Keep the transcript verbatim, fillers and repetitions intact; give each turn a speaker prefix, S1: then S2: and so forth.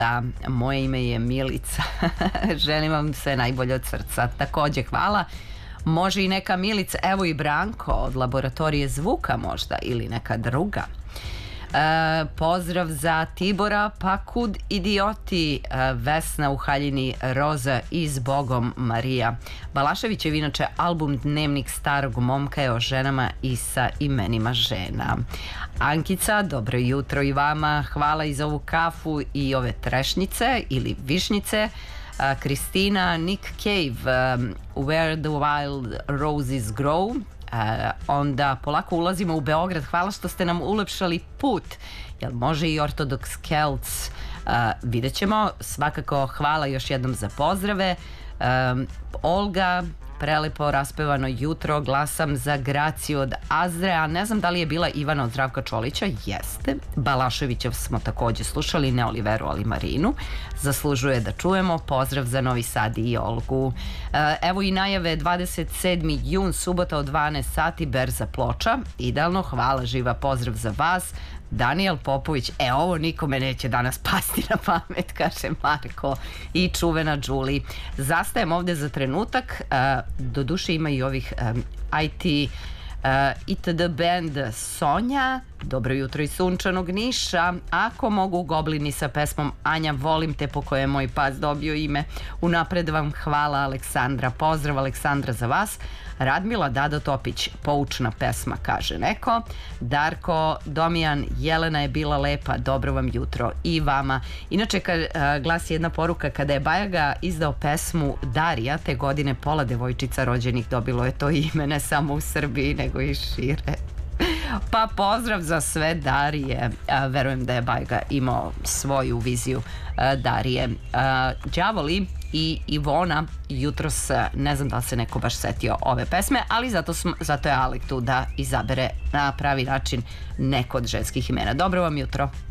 S1: Da, moje ime je Milica. Želim vam sve najbolje od srca. Takođe, hvala. Može i neka Milica, evo i Branko od Laboratorije zvuka možda ili neka druga. E, pozdrav za Tibora, pa kud idioti, e, Vesna u haljini, Roza i Zbogom Marija. Balaševićev inače album Dnevnik starog momka je o ženama i sa imenima žena. Ankica, dobro jutro i vama, hvala i za ovu kafu i ove trešnjice ili višnjice. Uh, Kristina, Nick Cave, um, Where the Wild Roses Grow. Uh, onda polako ulazimo u Beograd. Hvala što ste nam ulepšali put. Jel može i Ortodoks Celts? Uh, vidjet ćemo. Svakako hvala još jednom za pozdrave. Um, Olga, prelepo raspevano jutro, glasam za Graciju od Azrea. Ne znam da li je bila Ivana od Zdravka Čolića. Jeste. Balaševićev smo takođe slušali, ne Oliveru, ali Marinu. Zaslužuje da čujemo. Pozdrav za Novi Sad i Olgu. Evo i najave, dvadeset sedmi jun, subota od dvanaest sati, Berza Ploča. Idealno, hvala, živa pozdrav za vas. Daniel Popović, e ovo nikome neće danas pasti na pamet, kaže Marko i čuvena Đuli. Zastajem ovde za trenutak, do duše ima i ovih um, I T uh, itd band Sonja, dobro jutro iz sunčanog Niša. Ako mogu, Goblini sa pesmom Anja volim te, po kojoj je moj pas dobio ime. Unapred vam hvala, Aleksandra. Pozdrav Aleksandra za vas. Radmila Dado Topić, poučna pesma, kaže neko. Darko Domijan, Jelena je bila lepa, dobro vam jutro i vama. Inače, kad, uh, glasi jedna poruka, kada je Bajaga izdao pesmu Darija, te godine pola devojčica rođenih dobilo je to ime, ne samo u Srbiji, nego i šire. Pa pozdrav za sve Darije. Uh, verujem da je Bajaga imao svoju viziju uh, Darije. Uh, Đavoli i Ivona jutros, ne znam da li se neko baš setio ove pesme, ali zato, smo, zato je Alek tu da izabere na pravi način neko od ženskih imena. Dobro vam jutro.